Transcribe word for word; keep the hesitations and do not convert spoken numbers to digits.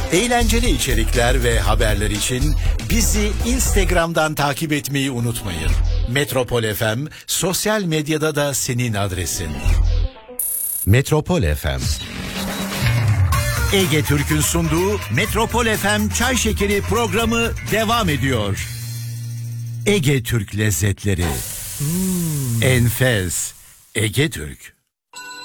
Eğlenceli içerikler ve haberler için bizi Instagram'dan takip etmeyi unutmayın. Metropol F M sosyal medyada da senin adresin. Metropol F M. Ege Türk'ün sunduğu Metropol F M Çay Şekeri programı devam ediyor. Ege Türk lezzetleri. Hmm. Enfes. Ege Türk.